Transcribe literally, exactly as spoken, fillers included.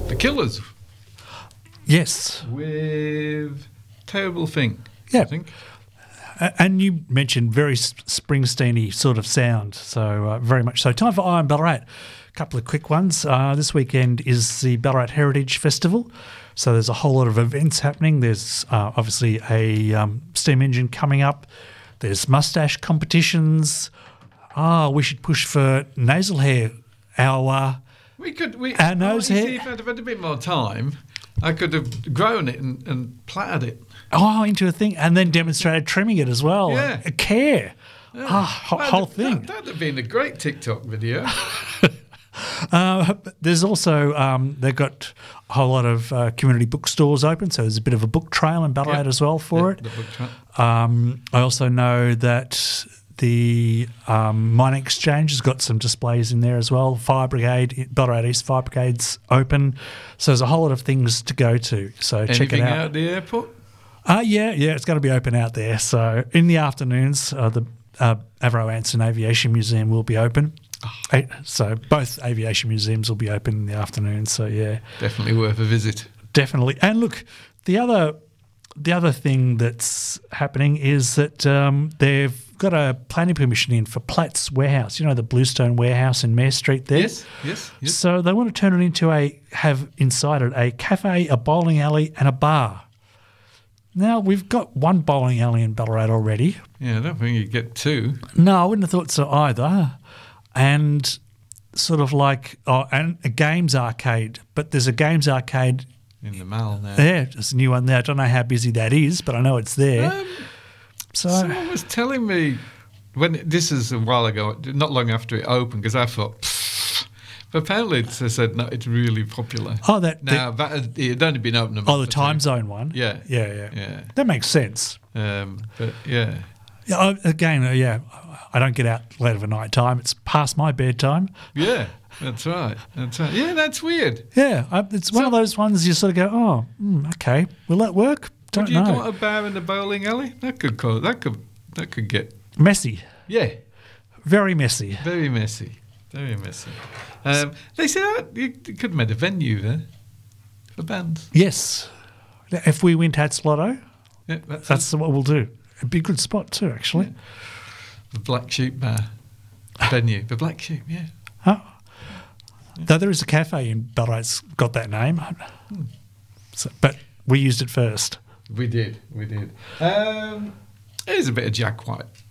The Killers. Yes. With Terrible Thing, Yeah. I think. And you mentioned very Springsteen-y sort of sound, so uh, very much so. Time for Eye on Ballarat. A couple of quick ones. Uh, this weekend is the Ballarat Heritage Festival, so there's a whole lot of events happening. There's uh, obviously a um, steam engine coming up. There's mustache competitions. Ah, we should push for nasal hair. Our uh, We could. We, our nose oh, you hair. see, if I'd have had a bit more time, I could have grown it and, and plaited it. Oh, into a thing, and then demonstrated trimming it as well. Yeah. A care. Yeah. Ah, ho- That'd- whole thing. That, that'd have been a great TikTok video. Uh, but there's also, um, they've got a whole lot of uh, community bookstores open, so there's a bit of a book trail in Ballarat Yep. as well for Yep, it. the book trail. Um, I also know that the um, Mining Exchange has got some displays in there as well. Fire Brigade, Ballarat East Fire Brigade's open. So there's a whole lot of things to go to. So check Anything it out. out at the airport? Uh, yeah, yeah, it's going to be open out there. So in the afternoons, uh, the uh, Avro Anson Aviation Museum will be open. Eh, So both aviation museums will be open in the afternoon. So yeah, Definitely worth a visit. definitely. And look, the other the other thing that's happening is that um, they've got a planning permission in for Platt's Warehouse. You know, the Bluestone Warehouse in Mare Street there. Yes, yes, yes. So they want to turn it into a have inside it a cafe, a bowling alley, and a bar. Now, we've got one bowling alley in Ballarat already. Yeah, I don't think you get two. No, I wouldn't have thought so either. And sort of like, oh, and a games arcade, but there's a games arcade In the mall now. there. There's a new one there. I don't know how busy that is, but I know it's there. Um, so, Someone was telling me, when this is a while ago, not long after it opened, because I thought, pfft. But apparently it said, no, it's really popular. oh, that, Now, that that, it had only been open a month oh, the or two. time zone one. Yeah. yeah, yeah, Yeah. That makes sense. Um, but yeah. Yeah, I- again, uh, yeah, I don't get out late of a night time. It's past my bedtime. Yeah, that's right. That's right. Yeah, that's weird. Yeah, I, it's one So- of those ones you sort of go, oh, mm, okay, will that work? Don't Would you know. want a bar in the bowling alley? That could cause, that could that could get Messy, yeah, very messy. very messy, very messy. Um, they say oh, you could have made a venue there for bands. Yes, if we win Tats Lotto, Yeah, that's, that's what we'll do. It'd be a good spot too, actually. the Black Sheep Bar venue. The Black Sheep, yeah. Oh. Though there is a cafe in Ballarat's got that name, so, but we used it first. We did, we did. Um, here's a bit of Jack White.